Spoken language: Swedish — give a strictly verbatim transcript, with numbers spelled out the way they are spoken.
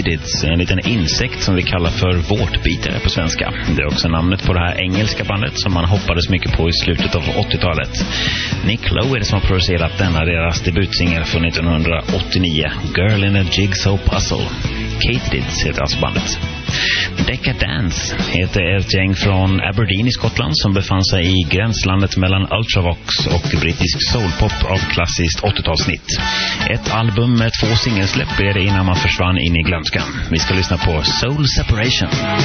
Katydids, en liten insekt som vi kallar för vårtbitare på svenska. Det är också namnet på det här engelska bandet som man hoppades mycket på i slutet av åttiotalet. Nick Lowe är det som har producerat denna deras debutsingel från nittonhundraåttionio, Girl in a Jigsaw Puzzle. Katydids heter alltså bandet. Decadence heter ett gäng från Aberdeen i Skottland som befann sig i gränslandet mellan Ultravox och brittisk soulpop av klassiskt åttiotalssnitt. Ett album med två singelsläpp blev det innan man försvann in i glömskan. Vi ska lyssna på Soul Separation.